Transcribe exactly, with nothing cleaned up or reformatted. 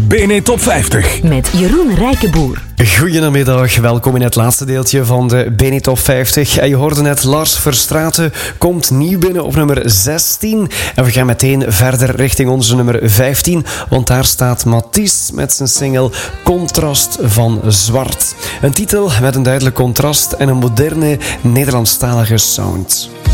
BeNe Top vijftig. Met Jeroen Rijkenboer. Goedemiddag, welkom in het laatste deeltje van de BeNe Top vijftig. En je hoorde net Lars Verstraeten komt nieuw binnen op nummer zestien. En we gaan meteen verder richting onze nummer vijftien. Want daar staat Mathies met zijn single Contrast van Zwart. Een titel met een duidelijk contrast en een moderne Nederlandstalige sound.